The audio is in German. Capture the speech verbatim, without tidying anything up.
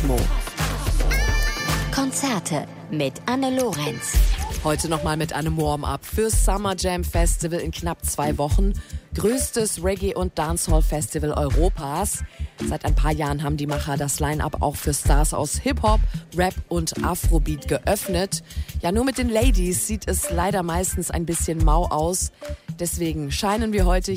Cosmo. Konzerte mit Anne Lorenz. Heute nochmal mit einem Warm-up fürs Summer Jam Festival in knapp zwei Wochen. Größtes Reggae- und Dancehall-Festival Europas. Seit ein paar Jahren haben die Macher das Line-Up auch für Stars aus Hip-Hop, Rap und Afrobeat geöffnet. Ja, nur mit den Ladies sieht es leider meistens ein bisschen mau aus. Deswegen scheinen wir heute